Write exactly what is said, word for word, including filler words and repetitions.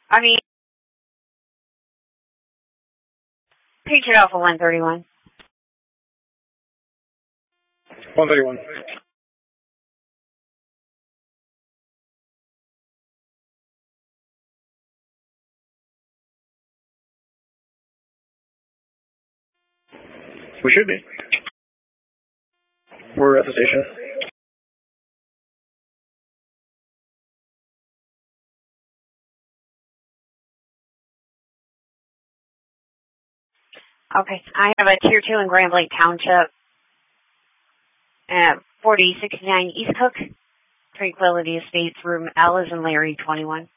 I mean, Patriot Alpha one thirty-one. one thirty-one. We should be. We're at the station. Okay, I have a tier two in Grand Lake Township. At forty sixty-nine East Cook, Tranquility Estates, room L is in Larry twenty-one.